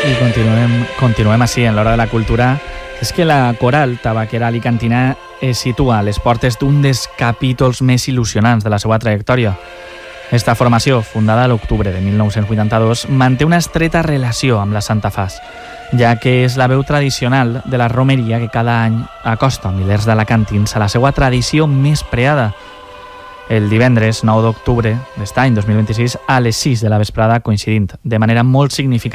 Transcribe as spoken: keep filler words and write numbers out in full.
I continuem, continuem així en l'hora de la cultura. És que la coral tabaquera alicantina es situa a les portes d'un dels capítols més il·lusionants de la seva trajectòria. Esta formació, fundada a l'octubre de mil nou-cents vuitanta-dos, manté una estreta relació amb la Santa Faç, ja que és la veu tradicional de la romeria que cada any acosta milers d'alacantins a la seva tradició més preada. El divendres nou d'octubre d'aquest any dos mil vint-i-sis a les sis de la vesprada, coincidint de manera molt significativa